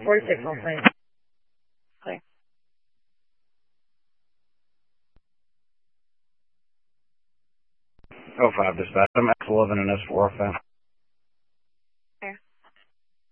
46, I'll say. Clear. 05 dispatch. I'm X11 and S4 fan.